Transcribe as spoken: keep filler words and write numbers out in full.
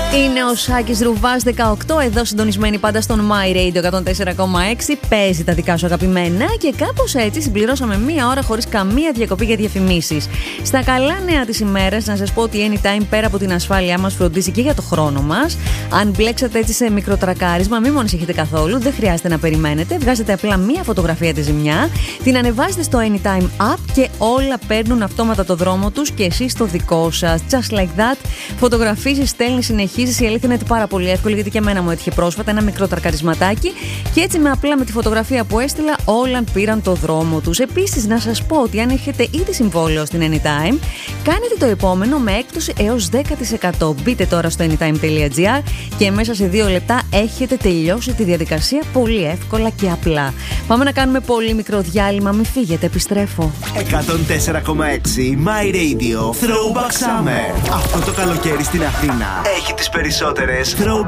Είναι ο Σάκης Ρουβάς δεκαοκτώ, εδώ συντονισμένη πάντα στον My Radio εκατόν τέσσερα κόμμα έξι. Παίζει τα δικά σου αγαπημένα και κάπως έτσι συμπληρώσαμε μία ώρα χωρίς καμία διακοπή για διαφημίσεις. Στα καλά νέα της ημέρας, να σας πω ότι Anytime πέρα από την ασφάλειά μας φροντίζει και για το χρόνο μας. Αν μπλέξατε έτσι σε μικροτρακάρισμα, μην μόνο έχετε καθόλου, δεν χρειάζεται να περιμένετε. Βγάζετε απλά μία φωτογραφία τη ζημιά, την ανεβάζετε στο Anytime App και όλα παίρνουν αυτόματα το δρόμο τους και εσείς το δικό σας. Just like that, φωτογραφίσεις, στέλνει, συνεχίζει. Η αλήθεια είναι ότι πάρα πολύ εύκολη, γιατί και εμένα μου έτυχε πρόσφατα ένα μικρό τρακαρισματάκι και έτσι με απλά με τη φωτογραφία που έστειλα όλα πήραν το δρόμο τους. Επίσης, να σας πω ότι αν έχετε ήδη συμβόλαιο στην Anytime, κάνετε το επόμενο με έκπτωση έως δέκα τοις εκατό. Μπείτε τώρα στο anytime τελεία gr και μέσα σε δύο λεπτά έχετε τελειώσει τη διαδικασία πολύ εύκολα και απλά. Πάμε να κάνουμε πολύ μικρό διάλειμμα, μην φύγετε, επιστρέφω. εκατόν τέσσερα κόμμα έξι My Radio Throwback Summer. Αυτό το καλοκαίρι στην Αθήνα έχει τις περισσότερες Throwback